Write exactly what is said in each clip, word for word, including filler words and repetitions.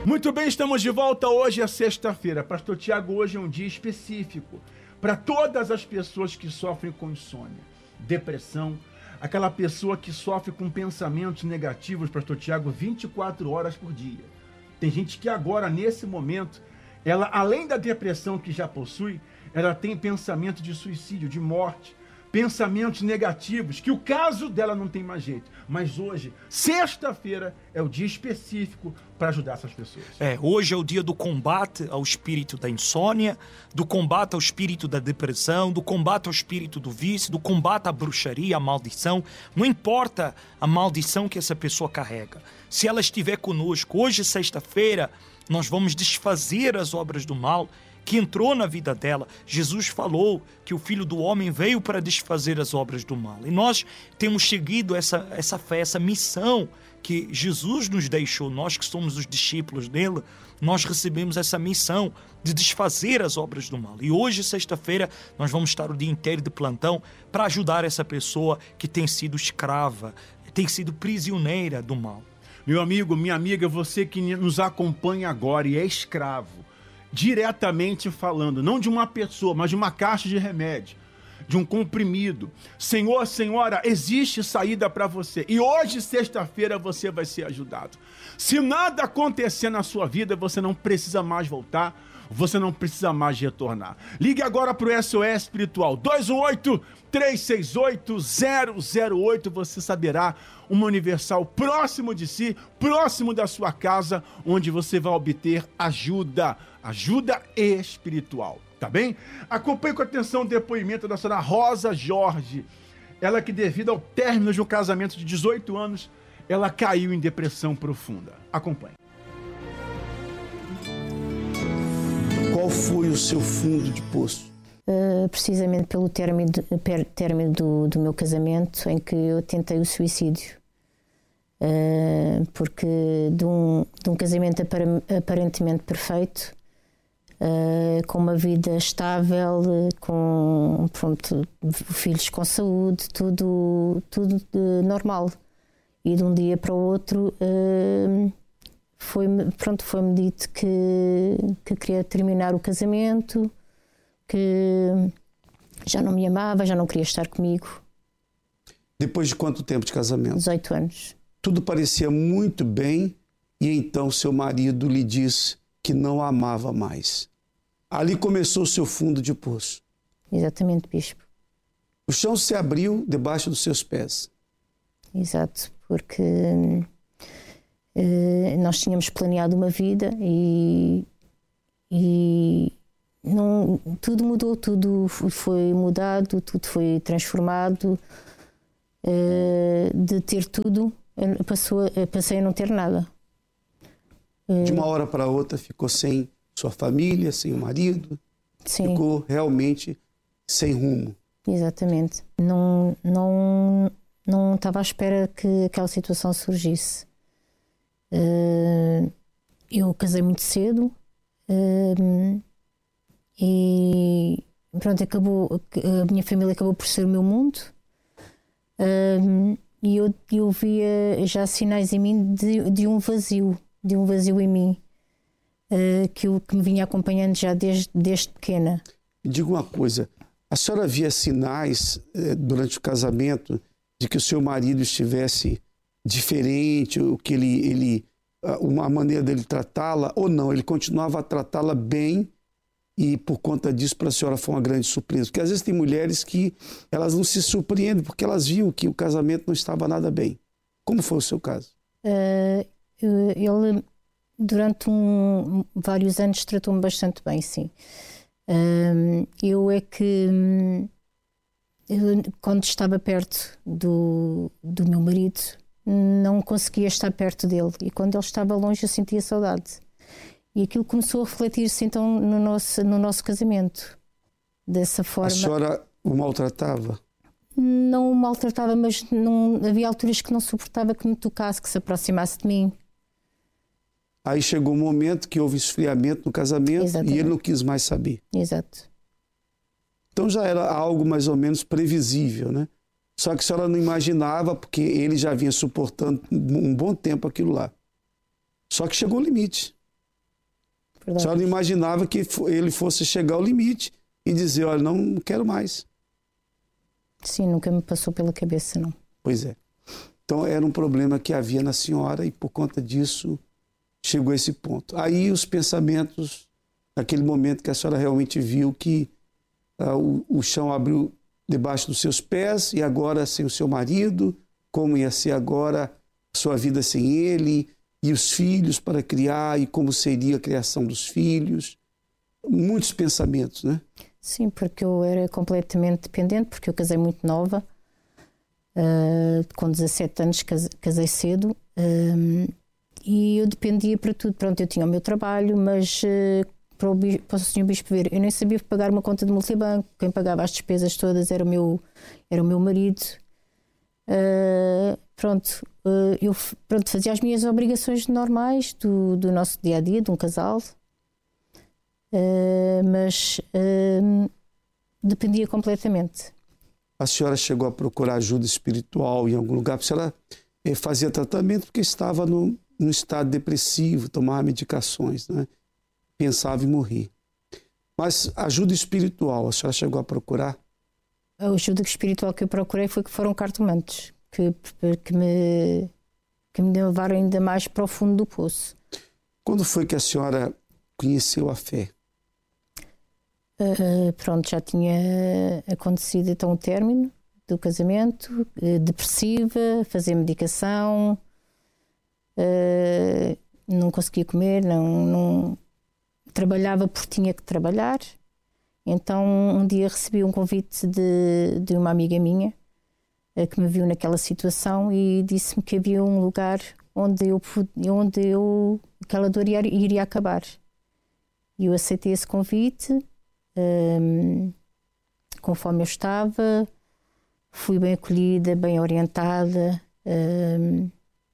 Muito bem, estamos de volta. Hoje é sexta-feira. Pastor Tiago, hoje é um dia específico para todas as pessoas que sofrem com insônia, depressão, aquela pessoa que sofre com pensamentos negativos, Pastor Tiago, vinte e quatro horas por dia. Tem gente que agora, nesse momento, ela, além da depressão que já possui, ela tem pensamento de suicídio, de morte, pensamentos negativos, que o caso dela não tem mais jeito. Mas hoje, sexta-feira, é o dia específico para ajudar essas pessoas. É, hoje é o dia do combate ao espírito da insônia, do combate ao espírito da depressão, do combate ao espírito do vício, do combate à bruxaria, à maldição. Não importa a maldição que essa pessoa carrega. Se ela estiver conosco, hoje, sexta-feira, nós vamos desfazer as obras do mal que entrou na vida dela. Jesus falou que o Filho do Homem veio para desfazer as obras do mal. E nós temos seguido essa, essa fé, essa missão que Jesus nos deixou. Nós que somos os discípulos dele, nós recebemos essa missão de desfazer as obras do mal. E hoje, sexta-feira, nós vamos estar o dia inteiro de plantão para ajudar essa pessoa que tem sido escrava, tem sido prisioneira do mal. Meu amigo, minha amiga, você que nos acompanha agora e é escravo, diretamente falando, não de uma pessoa, mas de uma caixa de remédio, de um comprimido. Senhor, senhora, existe saída para você. E hoje, sexta-feira, você vai ser ajudado. Se nada acontecer na sua vida, você não precisa mais voltar, você não precisa mais retornar. Ligue agora para o S O S Espiritual, dois um oito, três seis oito, zero zero oito. Você saberá uma universal próximo de si, próximo da sua casa, onde você vai obter ajuda, ajuda espiritual, tá bem? Acompanhe com atenção o depoimento da senhora Rosa Jorge. Ela que, devido ao término de um casamento de dezoito anos, ela caiu em depressão profunda. Acompanhe. Qual foi o seu fundo de poço? Uh, precisamente pelo término, término do, do meu casamento, em que eu tentei o suicídio. Uh, porque de um, de um casamento aparentemente perfeito, uh, com uma vida estável, com pronto, filhos com saúde, tudo, tudo uh, normal. E de um dia para o outro uh, foi-me pronto, foi-me dito que, que queria terminar o casamento, que já não me amava, já não queria estar comigo. Depois de quanto tempo de casamento? dezoito anos. Tudo parecia muito bem e então seu marido lhe disse que não a amava mais. Ali começou o seu fundo de poço. Exatamente, bispo. O chão se abriu debaixo dos seus pés. Exato, porque uh, nós tínhamos planeado uma vida e, e não, tudo mudou, tudo foi mudado, tudo foi transformado. Uh, de ter tudo, passou, passei a não ter nada. De uma hora para outra ficou sem sua família, sem o marido. Sim. Ficou realmente sem rumo. Exatamente. Não, não, não estava à espera que aquela situação surgisse. Uh, eu casei muito cedo uh, e pronto, acabou, a minha família acabou por ser o meu mundo. Uh, e eu, eu via já sinais em mim de, de um vazio, de um vazio em mim, uh, que, eu, que me vinha acompanhando já desde, desde pequena. Me diga uma coisa, a senhora via sinais eh, durante o casamento de que o seu marido estivesse diferente, ou que ele, ele, uma maneira dele tratá-la, ou não, ele continuava a tratá-la bem e por conta disso para a senhora foi uma grande surpresa? Porque às vezes tem mulheres que elas não se surpreendem porque elas viam que o casamento não estava nada bem. Como foi o seu caso? Uh, ele durante um, vários anos tratou-me bastante bem, sim. Uh, eu é que eu, quando estava perto do, do meu marido não conseguia estar perto dele, e quando ele estava longe eu sentia saudade. E aquilo começou a refletir-se então no nosso, no nosso casamento. Dessa forma. A senhora o maltratava? Não o maltratava, mas não, havia alturas que não suportava que me tocasse, que se aproximasse de mim. Aí chegou um momento que houve esfriamento no casamento. Exatamente. E ele não quis mais saber. Exato. Então já era algo mais ou menos previsível, né? Só que a senhora não imaginava, porque ele já vinha suportando um bom tempo aquilo lá. Só que chegou o limite. A senhora não imaginava que ele fosse chegar ao limite e dizer, olha, não quero mais. Sim, nunca me passou pela cabeça, não. Pois é. Então era um problema que havia na senhora e por conta disso chegou a esse ponto. Aí os pensamentos, naquele momento que a senhora realmente viu que uh, o, o chão abriu debaixo dos seus pés e agora sem o seu marido, como ia ser agora a sua vida sem ele, e os filhos para criar, e como seria a criação dos filhos. Muitos pensamentos, né? Sim, porque eu era completamente dependente, porque eu casei muito nova, uh, com dezassete anos casei, casei cedo, um, e eu dependia para tudo. Pronto, eu tinha o meu trabalho, mas uh, para, o, para o senhor Bispo ver, eu nem sabia pagar uma conta de multibanco, quem pagava as despesas todas era o meu, era o meu marido. Uh, pronto, uh, eu pronto, fazia as minhas obrigações normais do, do nosso dia-a-dia, de um casal, uh, mas uh, dependia completamente. A senhora chegou a procurar ajuda espiritual em algum lugar? A senhora eh, fazia tratamento porque estava no, no estado depressivo, tomava medicações, né? Pensava em morrer. Mas ajuda espiritual, a senhora chegou a procurar? A ajuda espiritual que eu procurei foi que foram cartomantes, que, que, me, que me levaram ainda mais para o fundo do poço. Quando foi que a senhora conheceu a fé? Uh, pronto, já tinha acontecido então o término do casamento, uh, depressiva, fazer medicação, uh, não conseguia comer, não, não trabalhava porque tinha que trabalhar. Então um dia recebi um convite de, de uma amiga minha que me viu naquela situação e disse-me que havia um lugar onde eu, onde eu aquela dor iria acabar. E eu aceitei esse convite, um, conforme eu estava, fui bem acolhida, bem orientada. Um,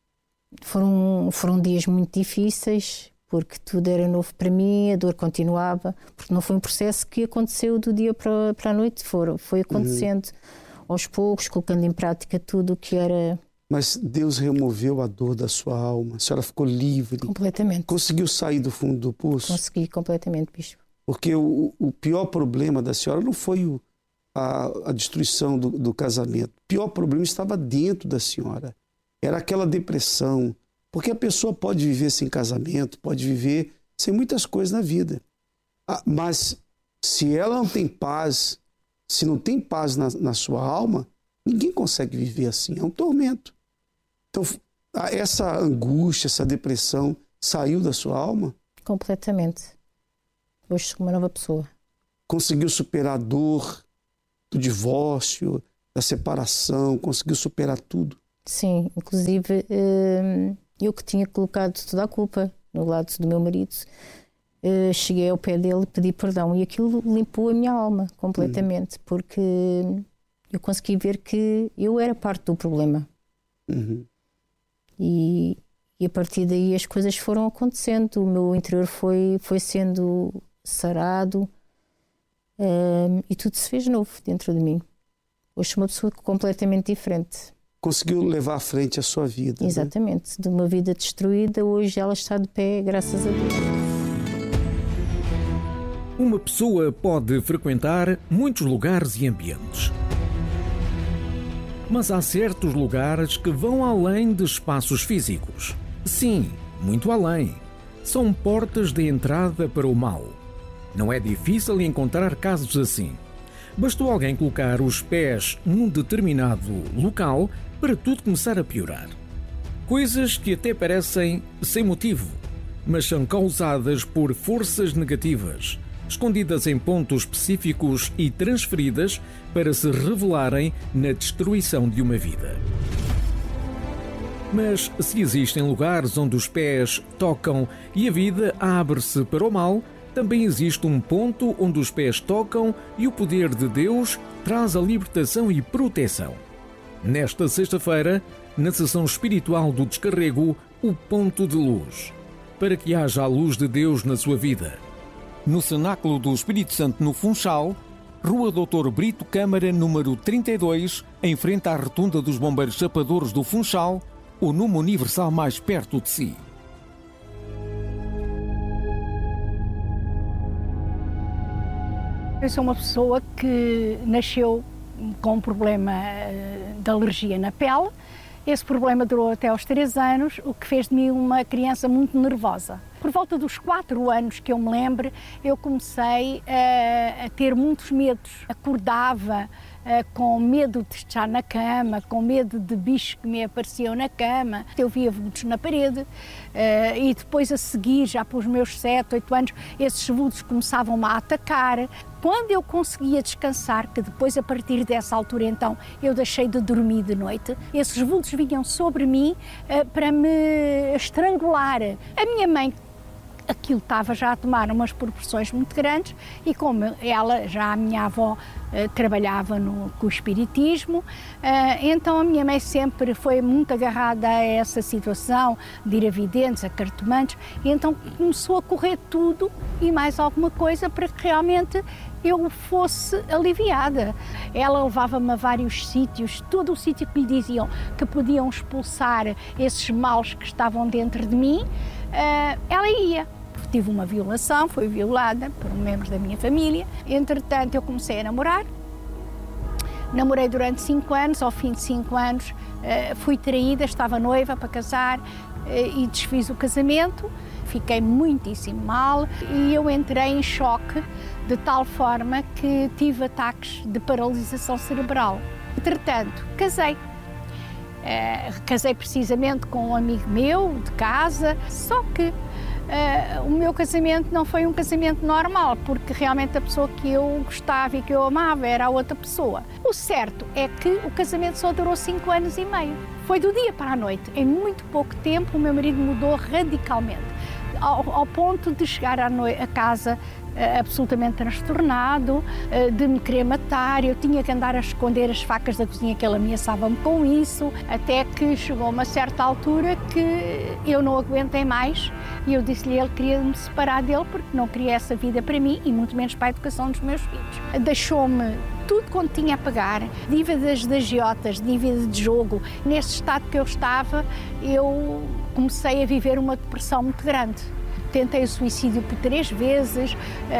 foram, foram dias muito difíceis, porque tudo era novo para mim, a dor continuava, porque não foi um processo que aconteceu do dia para, para a noite, foi, foi acontecendo uhum. aos poucos, colocando em prática tudo o que era... Mas Deus removeu a dor da sua alma, a senhora ficou livre. Completamente. Conseguiu sair do fundo do poço? Consegui, completamente, Bispo. Porque o, o pior problema da senhora não foi o, a, a destruição do, do casamento, o pior problema estava dentro da senhora, era aquela depressão. Porque a pessoa pode viver sem casamento, pode viver sem muitas coisas na vida. Ah, mas se ela não tem paz, se não tem paz na, na sua alma, ninguém consegue viver assim, é um tormento. Então, essa angústia, essa depressão saiu da sua alma? Completamente. Hoje sou uma nova pessoa. Conseguiu superar a dor do divórcio, da separação, conseguiu superar tudo? Sim, inclusive... Hum... eu que tinha colocado toda a culpa no lado do meu marido, uh, cheguei ao pé dele, pedi perdão e aquilo limpou a minha alma completamente, uhum. porque eu consegui ver que eu era parte do problema. Uhum. E, e a partir daí as coisas foram acontecendo, o meu interior foi, foi sendo sarado, um, e tudo se fez novo dentro de mim. Hoje sou uma pessoa completamente diferente. Conseguiu levar à frente a sua vida. Exatamente. Né? De uma vida destruída, hoje ela está de pé, graças a Deus. Uma pessoa pode frequentar muitos lugares e ambientes. Mas há certos lugares que vão além de espaços físicos. Sim, muito além. São portas de entrada para o mal. Não é difícil encontrar casos assim. Bastou alguém colocar os pés num determinado local para tudo começar a piorar. Coisas que até parecem sem motivo, mas são causadas por forças negativas, escondidas em pontos específicos e transferidas para se revelarem na destruição de uma vida. Mas se existem lugares onde os pés tocam e a vida abre-se para o mal, também existe um ponto onde os pés tocam e o poder de Deus traz a libertação e proteção. Nesta sexta-feira, na sessão espiritual do Descarrego, o Ponto de Luz, para que haja a luz de Deus na sua vida. No Cenáculo do Espírito Santo, no Funchal, Rua doutor Brito Câmara, número trinta e dois, em frente à Rotunda dos Bombeiros Chapadores do Funchal, o número universal mais perto de si. Eu sou uma pessoa que nasceu com um problema de alergia na pele. Esse problema durou até aos três anos, o que fez de mim uma criança muito nervosa. Por volta dos quatro anos que eu me lembro, eu comecei a, a ter muitos medos. Acordava a, com medo de estar na cama, com medo de bichos que me apareciam na cama. Eu via vultos na parede a, e depois a seguir, já pelos meus sete, oito anos, esses vultos começavam-me a atacar. Quando eu conseguia descansar, que depois a partir dessa altura então eu deixei de dormir de noite, esses vultos vinham sobre mim uh, para me estrangular. A minha mãe, aquilo estava já a tomar umas proporções muito grandes e como ela, já a minha avó, Uh, trabalhava no, com o espiritismo, uh, então a minha mãe sempre foi muito agarrada a essa situação de ir a videntes, a cartomantes, e então começou a correr tudo e mais alguma coisa para que realmente eu fosse aliviada. Ela levava-me a vários sítios, todo o sítio que lhe diziam que podiam expulsar esses males que estavam dentro de mim, uh, ela ia. Tive uma violação, fui violada por membros da minha família. Entretanto, eu comecei a namorar. Namorei durante cinco anos. Ao fim de cinco anos, fui traída, estava noiva para casar e desfiz o casamento. Fiquei muitíssimo mal e eu entrei em choque de tal forma que tive ataques de paralisação cerebral. Entretanto, casei. Uh, casei precisamente com um amigo meu de casa, só que Uh, o meu casamento não foi um casamento normal, porque realmente a pessoa que eu gostava e que eu amava era a outra pessoa. O certo é que o casamento só durou cinco anos e meio. Foi do dia para a noite. Em muito pouco tempo o meu marido mudou radicalmente, ao, ao ponto de chegar à noite, a casa uh, absolutamente transtornado, uh, de me querer matar. Eu tinha que andar a esconder as facas da cozinha, que ele ameaçava-me com isso, até que chegou a uma certa altura que eu não aguentei mais. E eu disse-lhe, ele queria me separar dele porque não queria essa vida para mim e muito menos para a educação dos meus filhos. Deixou-me tudo quanto tinha a pagar, dívidas de agiotas, dívida de jogo. Nesse estado que eu estava, eu comecei a viver uma depressão muito grande. Tentei o suicídio por três vezes,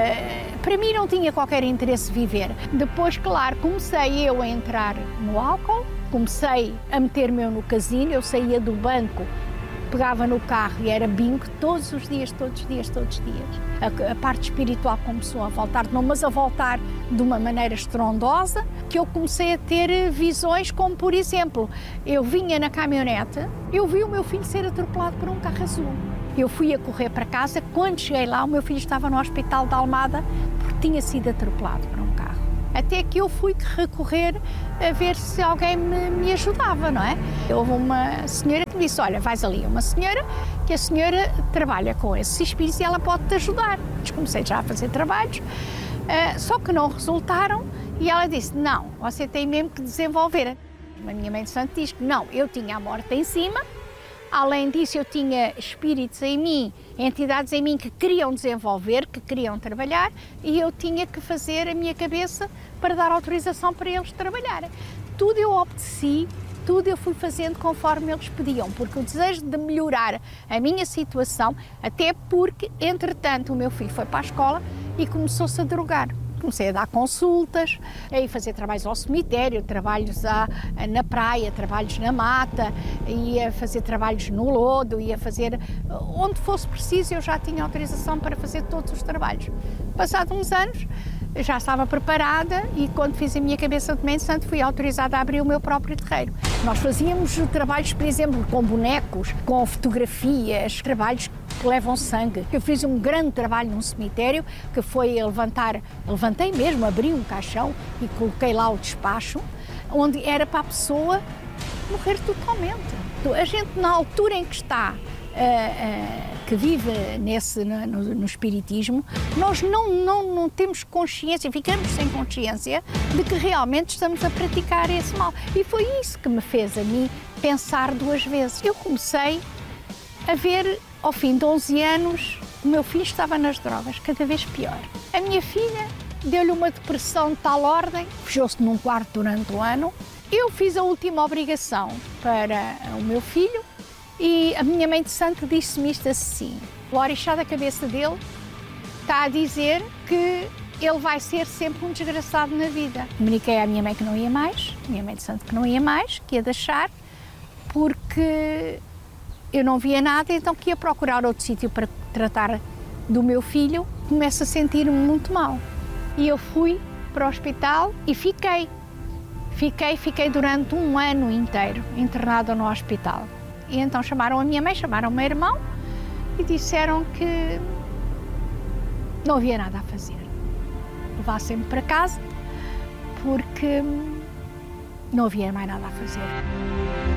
uh, para mim não tinha qualquer interesse viver. Depois, claro, comecei eu a entrar no álcool, comecei a meter-me eu no casino, eu saía do banco, pegava no carro e era bingo todos os dias, todos os dias, todos os dias. A, a parte espiritual começou a voltar, não, mas a voltar de uma maneira estrondosa, que eu comecei a ter visões como, por exemplo, eu vinha na caminhonete, eu vi o meu filho ser atropelado por um carro azul. Eu fui a correr para casa, quando cheguei lá o meu filho estava no hospital de Almada porque tinha sido atropelado por um carro. Até que eu fui recorrer a ver se alguém me, me ajudava, não é? Houve uma senhora que me disse, olha, vais ali, uma senhora que a senhora trabalha com esses espíritos e ela pode te ajudar. Comecei já a fazer trabalhos, uh, só que não resultaram e ela disse, não, você tem mesmo que desenvolver. A minha mãe de santo diz que não, eu tinha a morte em cima, além disso eu tinha espíritos em mim, entidades em mim que queriam desenvolver, que queriam trabalhar e eu tinha que fazer a minha cabeça para dar autorização para eles trabalharem. Tudo eu obedeci, tudo eu fui fazendo conforme eles pediam, porque o desejo de melhorar a minha situação, até porque, entretanto, o meu filho foi para a escola e começou-se a drogar. Comecei a dar consultas, a ir fazer trabalhos ao cemitério, trabalhos a, a, na praia, trabalhos na mata, ia fazer trabalhos no lodo, ia fazer onde fosse preciso, eu já tinha autorização para fazer todos os trabalhos. Passados uns anos, já estava preparada e quando fiz a minha cabeça de mãe de santo fui autorizada a abrir o meu próprio terreiro. Nós fazíamos trabalhos, por exemplo, com bonecos, com fotografias, trabalhos que levam sangue. Eu fiz um grande trabalho num cemitério que foi levantar, levantei mesmo, abri um caixão e coloquei lá o despacho, onde era para a pessoa morrer totalmente. A gente, na altura em que está, uh, uh, que vive nesse, no, no espiritismo, nós não, não, não temos consciência, ficamos sem consciência de que realmente estamos a praticar esse mal. E foi isso que me fez a mim pensar duas vezes. Eu comecei a ver, ao fim de onze anos, o meu filho estava nas drogas, cada vez pior. A minha filha deu-lhe uma depressão de tal ordem, fechou-se num quarto durante o ano. Eu fiz a última obrigação para o meu filho e a minha mãe de santo disse-me isto assim: o orixá da cabeça dele está a dizer que ele vai ser sempre um desgraçado na vida. Comuniquei à minha mãe que não ia mais, minha mãe de santo que não ia mais, que ia deixar, porque eu não via nada, então que ia procurar outro sítio para tratar do meu filho. Começo a sentir-me muito mal. E eu fui para o hospital e fiquei. Fiquei, fiquei durante um ano inteiro internada no hospital. E então chamaram a minha mãe, chamaram o meu irmão e disseram que não havia nada a fazer. Levassem-me para casa porque não havia mais nada a fazer.